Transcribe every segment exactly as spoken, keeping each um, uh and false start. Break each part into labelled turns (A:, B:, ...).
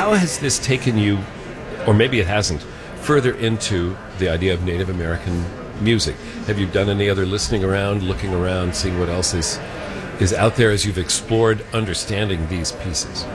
A: how has this taken you, or maybe it hasn't, further into the idea of Native American music? Have you done any other listening around, looking around, seeing what else is is out there as you've explored understanding these pieces?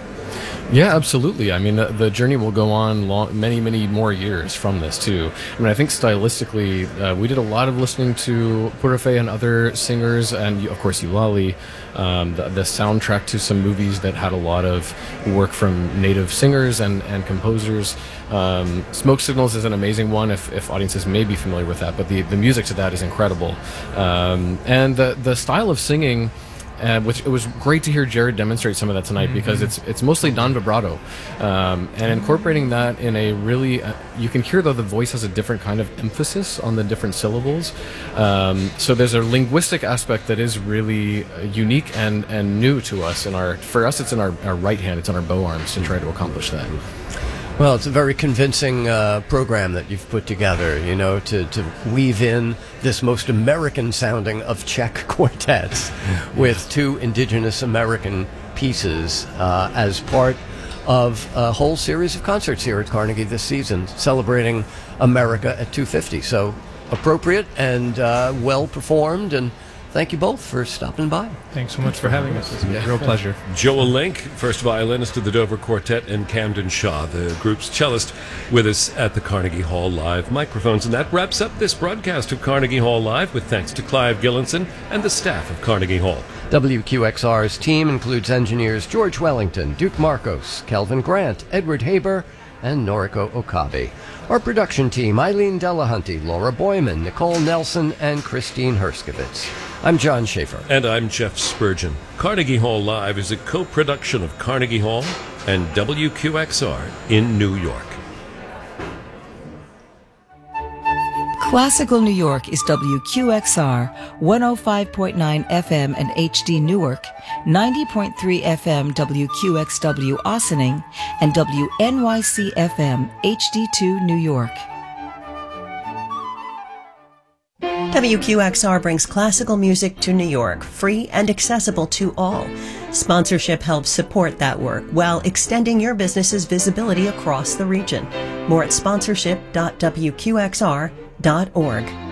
B: Yeah, absolutely. I mean, the, the journey will go on long, many, many more years from this, too. I mean, I think stylistically, uh, we did a lot of listening to Purafe and other singers, and, of course, Eulali, um, the, the soundtrack to some movies that had a lot of work from native singers and, and composers. Um, Smoke Signals is an amazing one, if, if audiences may be familiar with that, but the, the music to that is incredible. Um, and the, the style of singing... Uh, which it was great to hear Jared demonstrate some of that tonight, mm-hmm. because it's it's mostly non-vibrato, um, and incorporating that in a really uh, you can hear though the voice has a different kind of emphasis on the different syllables, um, so there's a linguistic aspect that is really uh, unique and and new to us. In our for us it's in our, our right hand, it's on our bow arms to try to accomplish that.
C: Well, it's a very convincing uh, program that you've put together, you know, to, to weave in this most American sounding of Czech quartets with two indigenous American pieces uh, as part of a whole series of concerts here at Carnegie this season, celebrating America at two fifty. So appropriate and uh, well performed, and thank you both for stopping by.
D: Thanks so much for having us. It's a real pleasure.
A: Joel Link, first violinist of the Dover Quartet, and Camden Shaw, the group's cellist, with us at the Carnegie Hall Live microphones. And that wraps up this broadcast of Carnegie Hall Live, with thanks to Clive Gillinson and the staff of Carnegie Hall.
C: W Q X R's team includes engineers George Wellington, Duke Marcos, Kelvin Grant, Edward Haber, and Noriko Okabe. Our production team, Eileen Delahunty, Laura Boyman, Nicole Nelson, and Christine Herskovitz. I'm John Schaefer.
A: And I'm Jeff Spurgeon. Carnegie Hall Live is a co-production of Carnegie Hall and W Q X R in New York.
E: Classical New York is W Q X R, one oh five point nine F M and H D Newark, ninety point three F M W Q X W Ossining, and W N Y C F M H D two New York.
F: W Q X R brings classical music to New York, free and accessible to all. Sponsorship helps support that work while extending your business's visibility across the region. More at sponsorship dot w q x r dot org.